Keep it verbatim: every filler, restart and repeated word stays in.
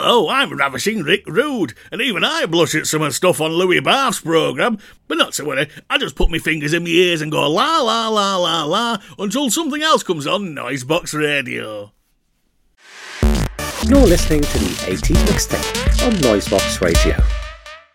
Hello, I'm Ravishing Rick Rude, and even I blush at some of the stuff on Louis Barth's programme, but not to worry, I just put my fingers in my ears and go la la la la la until something else comes on Noisebox Radio. You're listening to the eighties Mixtape on Noisebox Radio.